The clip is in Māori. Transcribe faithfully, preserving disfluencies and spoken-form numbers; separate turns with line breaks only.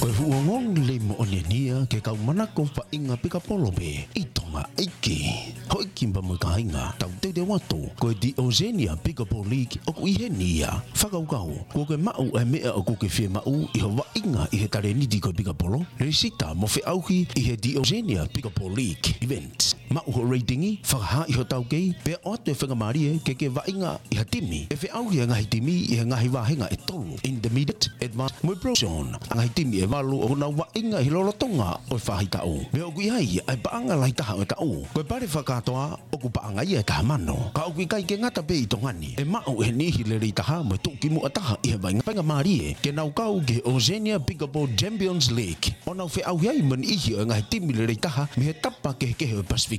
Koe huangong le mo ania ke kau mana ko pa inga pika polo be. Itonga iki. Ho iki mba mo kainga. Tau te de watu. Koe di Ozenia pika poliki o ku ihe nia. Whakau kau. Ko ke mau e mea o ku ke fie mau i ho wa inga i he tare niti koe pika polo. Resita mo fe auhi i he di Ozenia pika poliki event. Mau ho ratingi whakaha i ho tau kei. Pea o te whangamarie ke ke wa inga i ha timi. E fe auhi e ngahi timi i he ngahi wahenga e tolu. Intermediate, advanced, mo prosion. Ngahi timi e walu o na wa inga hi lolotonga o whahi tau. Me o kui hai ai paanga lai taha o tau. Koe pare whakatoa o ku paanga ia taha mano. Ka o kui kai ke ngata pe i tongani. E mao e nihi le rei taha mo tuki mu ataha i he wainga penga marie. Ke nau kau ke Ozenia Pickleball Champions League. O nau whi au hiai man ihi o ngahi timi le rei taha me he tapa ke ke he Pacific